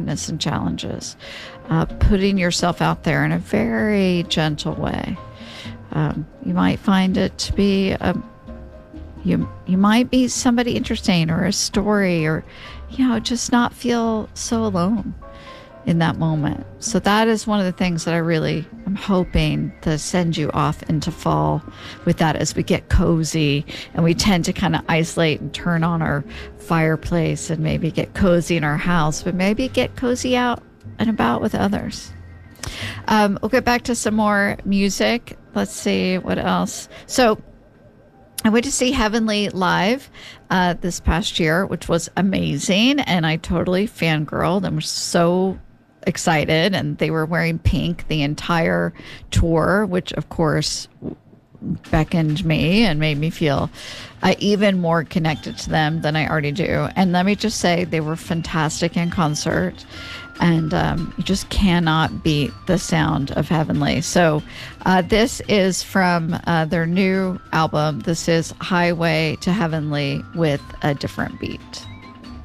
sadness and challenges, putting yourself out there in a very gentle way. You might find it to be you might be somebody interesting or a story, or just not feel so alone in that moment. So that is one of the things that I really am hoping to send you off into fall with, that as we get cozy and we tend to kind of isolate and turn on our fireplace and maybe get cozy in our house, but maybe get cozy out and about with others. We'll get back to some more music. Let's see what else. So I went to see Heavenly live this past year, which was amazing. And I totally fangirled and was so excited. And they were wearing pink the entire tour, which of course beckoned me and made me feel even more connected to them than I already do. And let me just say, they were fantastic in concert. And you just cannot beat the sound of Heavenly. So this is from their new album. This is Highway to Heavenly with a Different Beat.